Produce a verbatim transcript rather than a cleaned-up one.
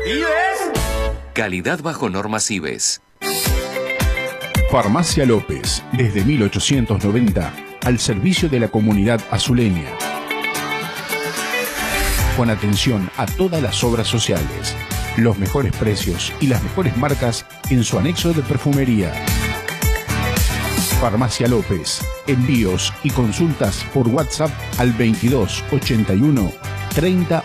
¿Ibes? Calidad bajo normas Ibes. Farmacia López, desde mil ochocientos noventa, al servicio de la comunidad azuleña. Con atención a todas las obras sociales, los mejores precios y las mejores marcas en su anexo de perfumería. Farmacia López, envíos y consultas por WhatsApp al veintidós ochenta y uno treinta